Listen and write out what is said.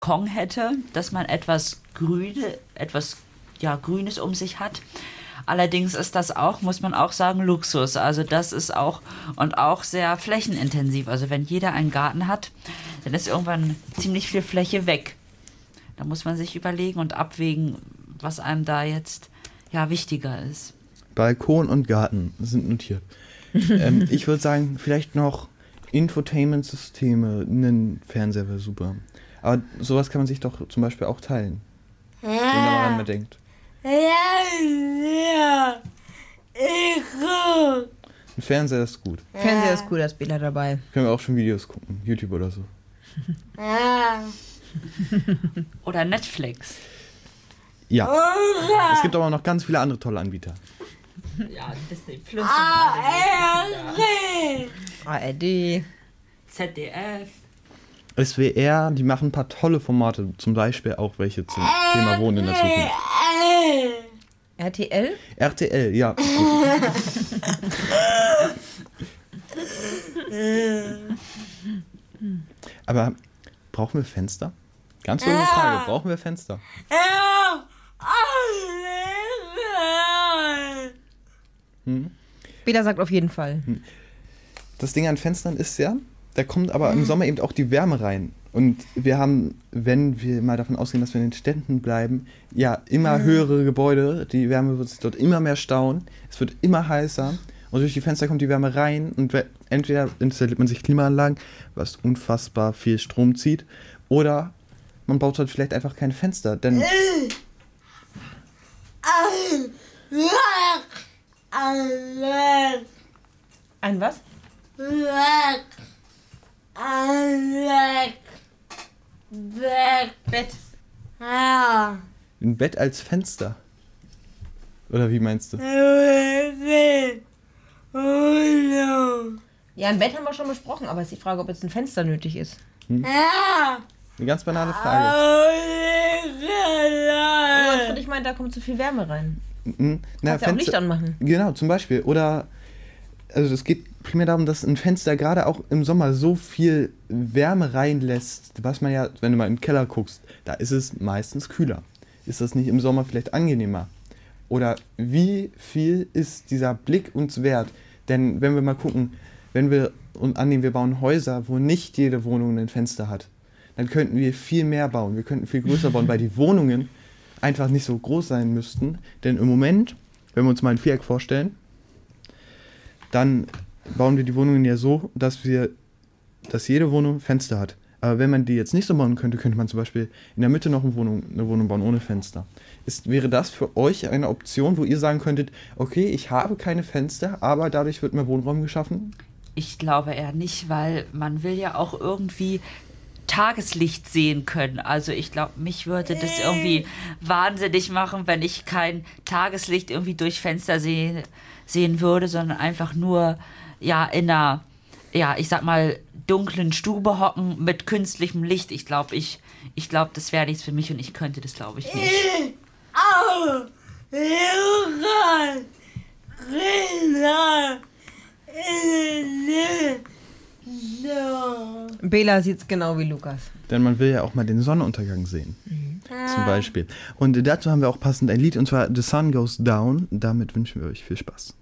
Balkon hätte, dass man etwas Grünes um sich hat. Allerdings ist das auch, muss man auch sagen, Luxus. Also das ist auch und auch sehr flächenintensiv. Also wenn jeder einen Garten hat, dann ist irgendwann ziemlich viel Fläche weg. Da muss man sich überlegen und abwägen, was einem da jetzt wichtiger ist. Balkon und Garten sind notiert. Ich würde sagen, vielleicht noch Infotainment-Systeme, ein Fernseher wäre super. Aber sowas kann man sich doch zum Beispiel auch teilen. Wenn man daran mal denkt. Ein Fernseher ist gut. Fernseher ist gut, da ist Bela dabei. Können wir auch schon Videos gucken, YouTube oder so. Oder Netflix. Ja. Es gibt aber noch ganz viele andere tolle Anbieter. Ja, Disney Plus. ARD. ZDF. SWR, die machen ein paar tolle Formate, zum Beispiel auch welche zum Thema Wohnen in der Zukunft. RTL? RTL, ja. Aber brauchen wir Fenster? Ganz so eine Frage, brauchen wir Fenster? Bela sagt auf jeden Fall. Das Ding an Fenstern ist ja, da kommt aber im Sommer eben auch die Wärme rein. Und wir haben, wenn wir mal davon ausgehen, dass wir in den Städten bleiben, ja, immer höhere Gebäude, die Wärme wird sich dort immer mehr stauen, es wird immer heißer und durch die Fenster kommt die Wärme rein und entweder installiert man sich Klimaanlagen, was unfassbar viel Strom zieht, oder man baut halt vielleicht einfach keine Fenster, denn... Ein was? Bett. Ein Bett als Fenster. Oder wie meinst du? Ja, ein Bett haben wir schon besprochen, aber es ist die Frage, ob jetzt ein Fenster nötig ist. Eine ganz banale Frage. Und ich meine, da kommt zu viel Wärme rein. Kannst ja auch Licht anmachen. Genau, zum Beispiel. Oder, also es geht primär darum, dass ein Fenster gerade auch im Sommer so viel Wärme reinlässt, was man ja, wenn du mal in den Keller guckst, da ist es meistens kühler. Ist das nicht im Sommer vielleicht angenehmer? Oder wie viel ist dieser Blick uns wert? Denn wenn wir mal gucken, wenn wir annehmen, wir bauen Häuser, wo nicht jede Wohnung ein Fenster hat, dann könnten wir viel mehr bauen. Wir könnten viel größer bauen, weil die Wohnungen einfach nicht so groß sein müssten. Denn im Moment, wenn wir uns mal ein Viereck vorstellen, dann bauen wir die Wohnungen ja so, dass jede Wohnung Fenster hat. Aber wenn man die jetzt nicht so bauen könnte, könnte man zum Beispiel in der Mitte noch eine Wohnung bauen ohne Fenster. Wäre das für euch eine Option, wo ihr sagen könntet, okay, ich habe keine Fenster, aber dadurch wird mehr Wohnraum geschaffen? Ich glaube eher nicht, weil man will ja auch irgendwie Tageslicht sehen können. Also ich glaube, mich würde das irgendwie wahnsinnig machen, wenn ich kein Tageslicht irgendwie durch Fenster sehen würde, sondern einfach nur in einer, ich sag mal, dunklen Stube hocken mit künstlichem Licht. Ich glaube, das wäre nichts für mich und ich könnte das, glaube ich, nicht. Bela sieht's genau wie Lukas. Denn man will ja auch mal den Sonnenuntergang sehen. Zum Beispiel. Und dazu haben wir auch passend ein Lied, und zwar The Sun Goes Down. Damit wünschen wir euch viel Spaß.